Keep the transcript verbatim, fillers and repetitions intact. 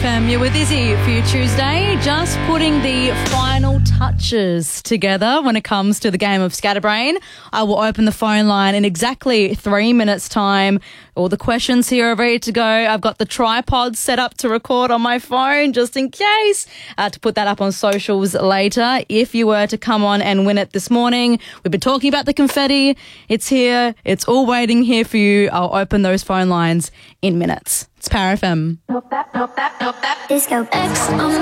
M, you're with Izzy for your Tuesday. Just putting the final touches together when it comes to the game of Scatterbrain. I will open the phone line in exactly three minutes' time. All the questions here are ready to go. I've got the tripod set up to record on my phone just in case, uh, to put that up on socials later. If you were to come on and win it this morning, we've been talking about the confetti. It's here. It's all waiting here for you. I'll open those phone lines in minutes. It's Power F M. Disco X on